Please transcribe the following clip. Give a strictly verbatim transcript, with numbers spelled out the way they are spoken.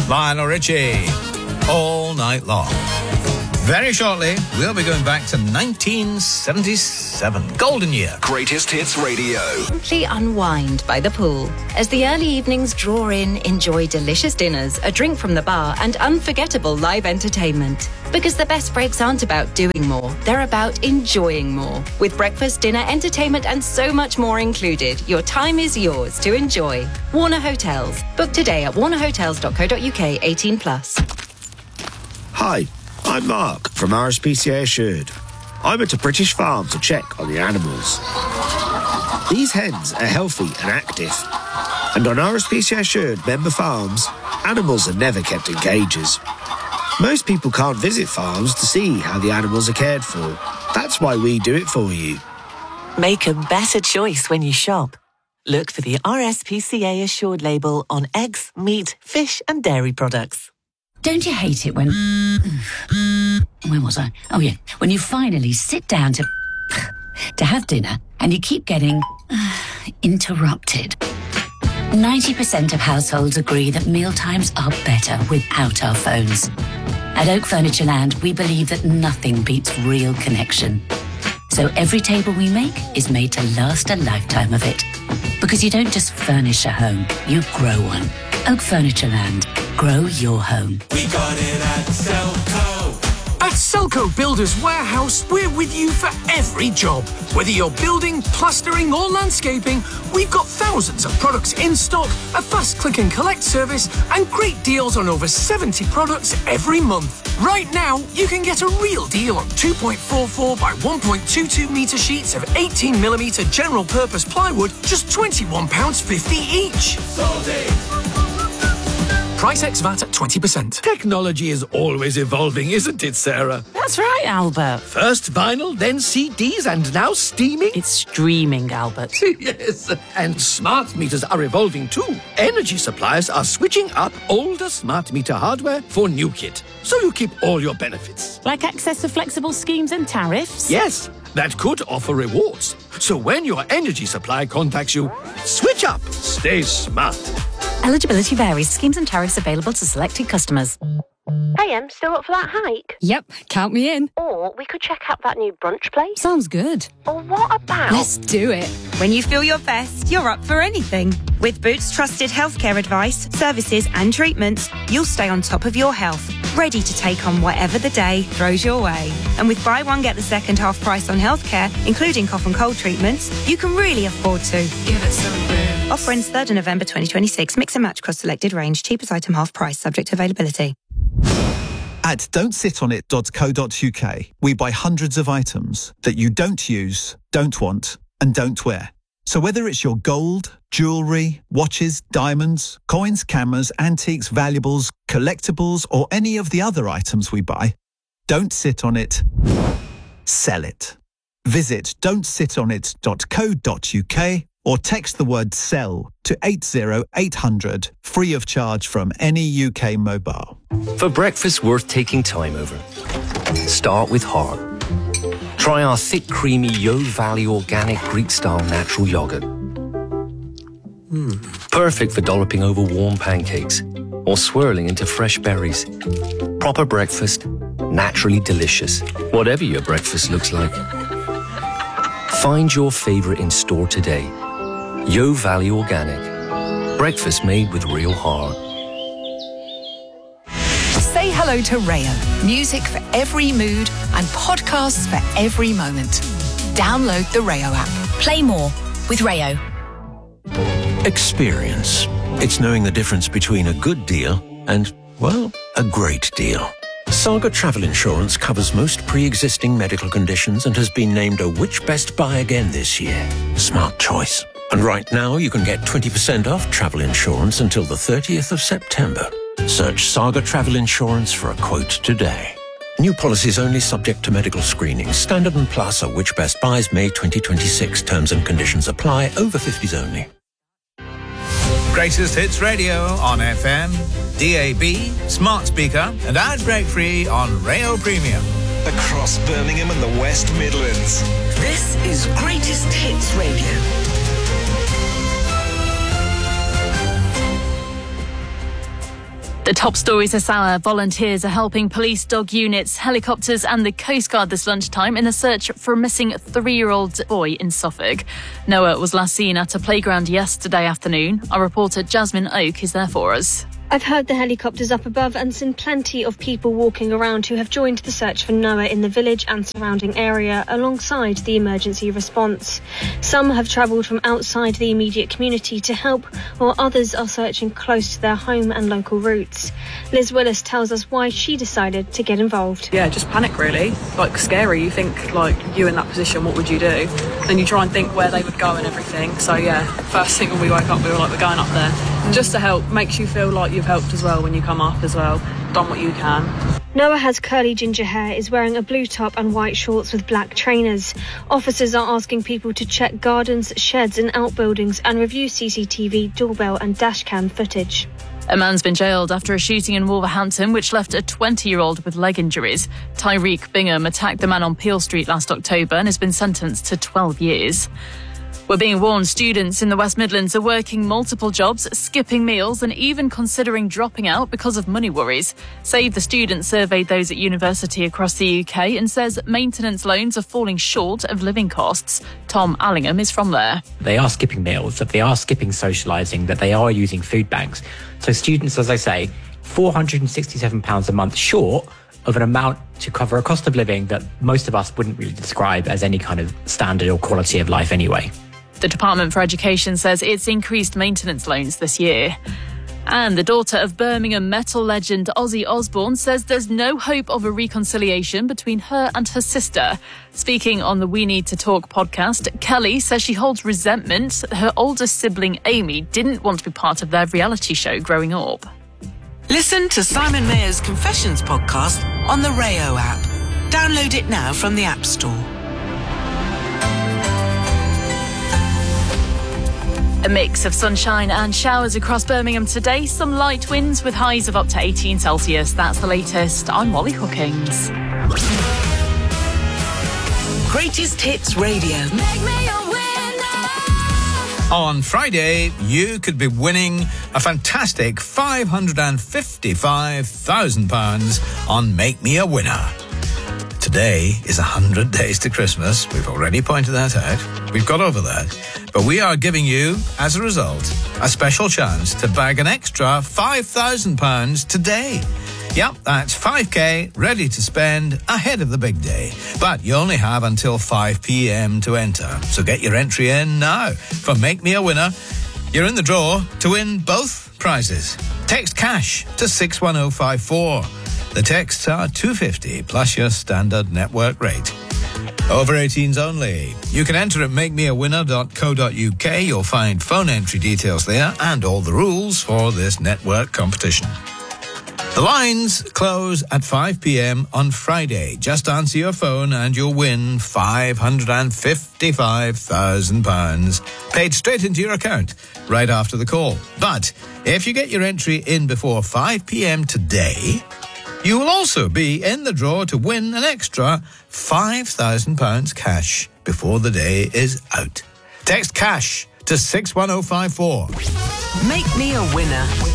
Lionel Richie, All Night Long. Very shortly, we'll be going back to nineteen seventy-seven, golden year. Greatest Hits Radio. Simply unwind by the pool. As the early evenings draw in, enjoy delicious dinners, a drink from the bar, and unforgettable live entertainment. Because the best breaks aren't about doing more, they're about enjoying more. With breakfast, dinner, entertainment, and so much more included, your time is yours to enjoy. Warner Hotels. Book today at warner hotels dot co dot uk, eighteen plus. Hi, I'm Mark from R S P C A Assured. I went to British Farm to check on the animals. These hens are healthy and active. And on R S P C A Assured member farms, animals are never kept in cages. Most people can't visit farms to see how the animals are cared for. That's why we do it for you. Make a better choice when you shop. Look for the R S P C A Assured label on eggs, meat, fish and dairy products. Don't you hate it when... Where was I? Oh, yeah. When you finally sit down to... to have dinner and you keep getting... interrupted. ninety percent of households agree that mealtimes are better without our phones. At Oak Furniture Land, we believe that nothing beats real connection. So every table we make is made to last a lifetime of it. Because you don't just furnish a home, you grow one. Oak Furniture Land. Grow your home. We got it at Selco. At Selco Builders Warehouse, we're with you for every job. Whether you're building, plastering or landscaping, we've got thousands of products in stock, a fast click and collect service and great deals on over seventy products every month. Right now, you can get a real deal on two point four four by one point two two metre sheets of eighteen millimetre general purpose plywood, just twenty-one pounds fifty each. Sold it. Price ex V A T at twenty percent. Technology is always evolving, isn't it, Sarah? That's right, Albert. First vinyl, then C Ds, and now streaming? It's streaming, Albert. Yes, and smart meters are evolving too. Energy suppliers are switching up older smart meter hardware for new kit, so you keep all your benefits. Like access to flexible schemes and tariffs? Yes, that could offer rewards. So when your energy supplier contacts you, switch up. Stay smart. Eligibility varies. Schemes and tariffs available to selected customers. Hey, Em, still up for that hike? Yep, count me in. Or we could check out that new brunch place. Sounds good. Or what about... Let's do it. When you feel your best, you're up for anything. With Boots trusted healthcare advice, services and treatments, you'll stay on top of your health, ready to take on whatever the day throws your way. And with buy one, get the second half price on healthcare, including cough and cold treatments, you can really afford to. Give it some room. Offer ends third of November twenty twenty-six. Mix and match across selected range. Cheapest item half price, subject to availability. At don't sit on it dot co dot uk, we buy hundreds of items that you don't use, don't want, and don't wear. So whether it's your gold, jewellery, watches, diamonds, coins, cameras, antiques, valuables, collectibles, or any of the other items we buy, don't sit on it, sell it. Visit don't sit on it dot co dot uk or text the word SELL to eight zero eight hundred, free of charge from any U K mobile. For breakfast worth taking time over, start with heart. Try our thick, creamy Yo Valley organic Greek-style natural yogurt. Mm. Perfect for dolloping over warm pancakes or swirling into fresh berries. Proper breakfast, naturally delicious, whatever your breakfast looks like. Find your favourite in store today. Yo Valley Organic. Breakfast made with real heart. Say hello to Rayo. Music for every mood and podcasts for every moment. Download the Rayo app. Play more with Rayo. Experience. It's knowing the difference between a good deal and, well, a great deal. Saga Travel Insurance covers most pre-existing medical conditions and has been named a Which Best Buy again this year. Smart choice. And right now you can get twenty percent off travel insurance until the thirtieth of September. Search Saga Travel Insurance for a quote today. New policies only subject to medical screening. Standard and Plus are Which Best Buys May twenty twenty-six. Terms and conditions apply. Over fifties only. Greatest Hits Radio on F M, D A B, smart speaker and ad break free on Rayo Premium. Across Birmingham and the West Midlands. This is Greatest Hits Radio. The top stories this hour. Volunteers are helping police, dog units, helicopters and the Coast Guard this lunchtime in the search for a missing three-year-old boy in Suffolk. Noah was last seen at a playground yesterday afternoon. Our reporter Jasmine Oak is there for us. I've heard the helicopters up above and seen plenty of people walking around who have joined the search for Noah in the village and surrounding area alongside the emergency response. Some have travelled from outside the immediate community to help, while others are searching close to their home and local routes. Liz Willis tells us why she decided to get involved. Yeah, just panic really. Like scary. You think like you in that position, what would you do? Then you try and think where they would go and everything. So yeah, first thing when we woke up we were like, we're going up there. And just to help, makes you feel like you've helped as well when you come up as well, done what you can. Noah has curly ginger hair, is wearing a blue top and white shorts with black trainers. Officers are asking people to check gardens, sheds and outbuildings and review C C T V, doorbell and dashcam footage. A man's been jailed after a shooting in Wolverhampton which left a twenty-year-old with leg injuries. Tyreek Bingham attacked the man on Peel Street last October and has been sentenced to twelve years. We're being warned students in the West Midlands are working multiple jobs, skipping meals and even considering dropping out because of money worries. Save the Students surveyed those at university across the U K and says maintenance loans are falling short of living costs. Tom Allingham is from there. They are skipping meals, that they are skipping socialising, that they are using food banks. So students, as I say, four hundred sixty-seven pounds a month short of an amount to cover a cost of living that most of us wouldn't really describe as any kind of standard or quality of life anyway. The Department for Education says it's increased maintenance loans this year. And the daughter of Birmingham metal legend Ozzy Osbourne says there's no hope of a reconciliation between her and her sister. Speaking on the We Need to Talk podcast, Kelly says she holds resentment that her older sibling Amy didn't want to be part of their reality show growing up. Listen to Simon Mayer's Confessions podcast on the Rayo app. Download it now from the App Store. A mix of sunshine and showers across Birmingham today. Some light winds with highs of up to eighteen Celsius. That's the latest. I'm Molly Hookings. Greatest Hits Radio. Make me a winner. On Friday, you could be winning a fantastic five hundred fifty-five thousand pounds on Make Me a Winner. Today is one hundred days to Christmas. We've already pointed that out. We've got over that. But we are giving you, as a result, a special chance to bag an extra five thousand pounds today. Yep, that's five K ready to spend ahead of the big day. But you only have until five p.m. to enter. So get your entry in now. For Make Me a Winner, you're in the draw to win both prizes. Text cash to six one oh five four. The texts are two pounds fifty plus your standard network rate. Over eighteens only. You can enter at make me a winner dot co dot uk. You'll find phone entry details there and all the rules for this network competition. The lines close at five p.m. on Friday. Just answer your phone and you'll win five hundred fifty-five thousand pounds paid straight into your account right after the call. But if you get your entry in before five p.m. today, you will also be in the draw to win an extra five thousand pounds cash before the day is out. Text cash to six one oh five four. Make Me a Winner.